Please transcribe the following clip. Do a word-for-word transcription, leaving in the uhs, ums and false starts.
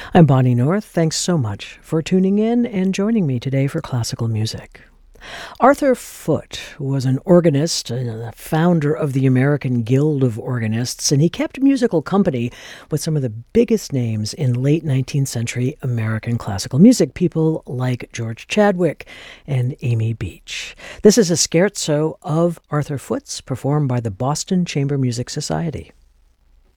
I'm Bonnie North. Thanks so much for tuning in and joining me today for classical music. Arthur Foote was an organist and the founder of the American Guild of Organists, and he kept musical company with some of the biggest names in late nineteenth century American classical music, people like George Chadwick and Amy Beach. This is a scherzo of Arthur Foote's performed by the Boston Chamber Music Society.